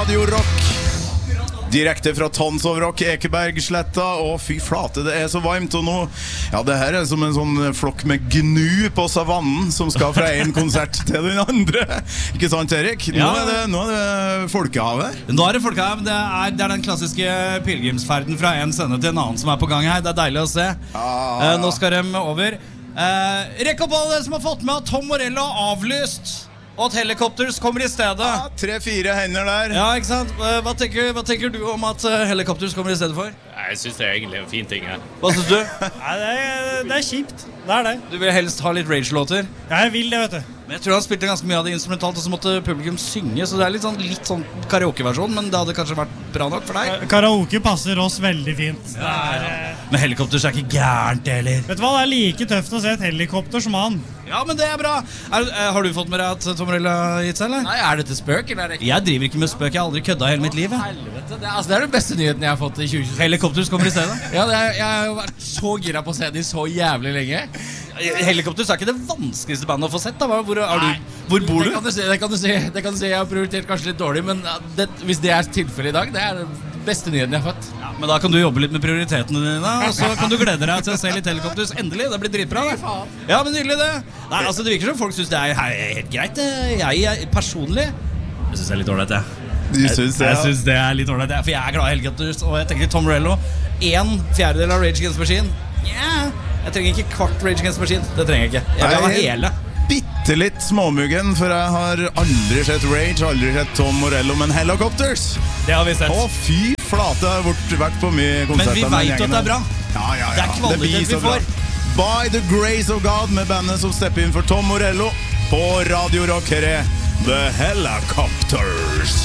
Radio Rock. Direkte fra Tons of Rock, Ekebergsletta. Og fy flate, det så varmt. Og nå, ja, det her som en sånn flokk med gnu på savannen som skal fra en konsert til den andre. Ikke sant, Erik? Nå er det folkehavet. Nå er det folkehavet. Det er den klassiske pilgrimsferden fra en scene til en annen som på gang her. Det deilig å se. Nå skal de over. Rekk opp alle som har fått med at Tom Morello har avlyst, og at Helicopters kommer i stedet. 3-4 hender der. Ja, ikke sant? Hva tenker du om at Helicopters kommer i stedet for? Jeg synes det egentlig en fin ting her. Hva synes du? Nei, det kjipt. Det det. Du vil helst ha litt rage-låter? Ja, jeg vil det, vet du. Men jeg tror han spilte ganske mye av det instrumentalt, og så måtte publikum synge, så det litt sånn karaoke-versjon, men det hadde kanskje vært bra nok for deg. Karaoke passer oss veldig fint. Men Helicopters ikke gærent, eller? Vet du hva, det liker tøft å se et helikopter som han. Ja, men det bra. Har du fått med deg at Tom Morello har gitt seg, eller? Nei, det til spøk, eller det ikke? Jeg driver ikke med spøk, jeg har aldri kødda hele mitt liv. Helvete, det den beste nyheten jeg har fått i 2020. Helicopters kommer i stedet. Ja, jeg har jo vært så gira på å se dem så jævlig lenge. Helicopters ikke det vanskeligste bandet å få sett da. Hvor bor du? Det kan du si. Jeg har prioritert kanskje litt dårlig, men hvis det tilfellet i dag, det den beste nyheten jeg har fått. Ja, men da kan du jobbe litt med prioritetene dine, og så kan du glede deg til å se litt Helicopters. Endelig, det blir dritbra det. Ja, men nydelig det. Nei, altså det virker som folk synes det helt greit. Jeg personlig, jeg synes det litt dårlig, Du synes det, ja. Jeg synes det litt dårlig, for jeg glad i Helicopters, og jeg tenker Tom Morello, 1/4 av Rage Against the Machine. Jeg trenger ikke kvart Rage Against the Machine. Det trenger jeg ikke. Jeg vil ha hele. Bitte litt småmuggen, for jeg har aldri sett Rage, aldri sett Tom Morello, men Helicopters. Det har vi sett. Å, fy flate, jeg har vært på mye konserter. Men vi vet jo at det bra. Ja. Det kvalitet vi får. By the Grace of God med bandet som stepper inn for Tom Morello på Radio Rock. Her The Helicopters.